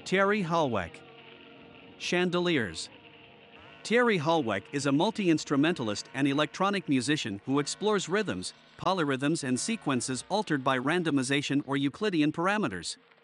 Thierry Halweck. Chandeliers. Thierry Halweck is a multi-instrumentalist and electronic musician who explores rhythms, polyrhythms and sequences altered by randomization or Euclidean parameters.